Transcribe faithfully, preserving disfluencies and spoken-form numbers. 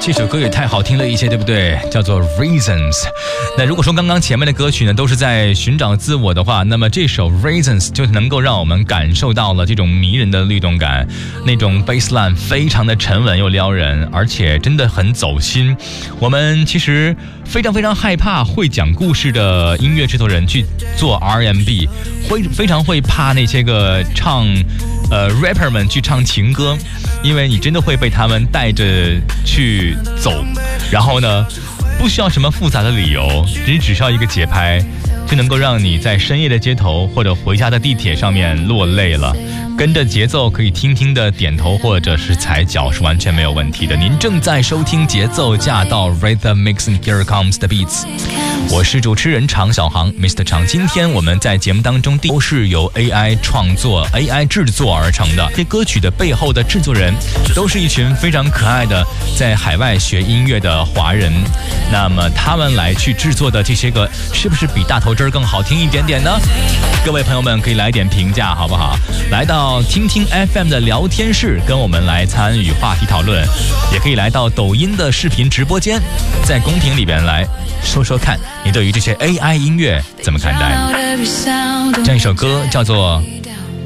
这首歌也太好听了一些，对不对？叫做 Reasons。 那如果说刚刚前面的歌曲呢都是在寻找自我的话，那么这首 Reasons 就能够让我们感受到了这种迷人的律动感，那种 bassline 非常的沉稳又撩人，而且真的很走心。我们其实非常非常害怕会讲故事的音乐制作人去做 R and B， 会非常会怕那些个唱呃 rapper 们去唱情歌，因为你真的会被他们带着去走，然后呢不需要什么复杂的理由，你只需要一个节拍就能够让你在深夜的街头或者回家的地铁上面落泪了，跟着节奏可以听听的点头或者是踩脚是完全没有问题的。您正在收听节奏驾到 Rhythm Mix and Here Comes the Beats， 我是主持人常小航 Mister 常。今天我们在节目当中都是由 A I 创作 A I 制作而成的，这歌曲的背后的制作人都是一群非常可爱的在海外学音乐的华人，那么他们来去制作的这些个是不是比大头针更好听一点点呢？各位朋友们可以来点评价好不好？来到听听 F M 的聊天室跟我们来参与话题讨论，也可以来到抖音的视频直播间，在公屏里边来说说看你对于这些 A I 音乐怎么看待。这样一首歌叫做